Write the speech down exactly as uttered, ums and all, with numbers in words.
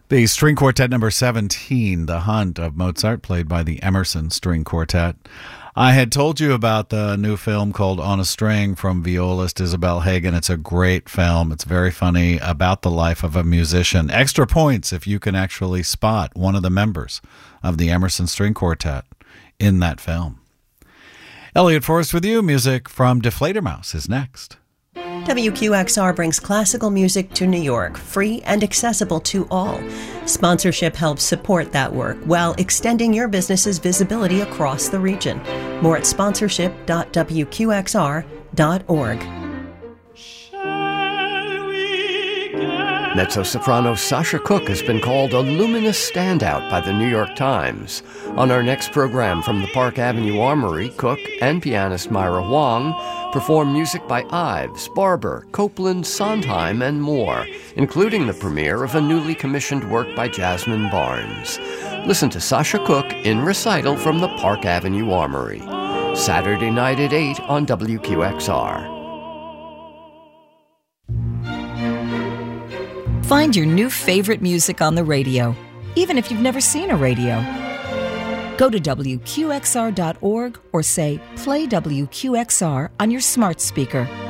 The string quartet number seventeen, The Hunt of Mozart, played by the Emerson String Quartet. I had told you about the new film called On a String from violist Isabel Hagen. It's a great film. It's very funny, about the life of a musician. Extra points if you can actually spot one of the members of the Emerson String Quartet in that film. Elliot Forrest with you. Music from Deflator Mouse is next. W Q X R brings classical music to New York, free and accessible to all. Sponsorship helps support that work while extending your business's visibility across the region. More at sponsorship dot w q x r dot org. Mezzo-soprano Sasha Cooke has been called a luminous standout by the New York Times. On our next program from the Park Avenue Armory, Cooke and pianist Myra Huang perform music by Ives, Barber, Copeland, Sondheim, and more, including the premiere of a newly commissioned work by Jasmine Barnes. Listen to Sasha Cooke in recital from the Park Avenue Armory. Saturday night at eight on W Q X R. Find your new favorite music on the radio, even if you've never seen a radio. Go to W Q X R dot org or say, play W Q X R on your smart speaker.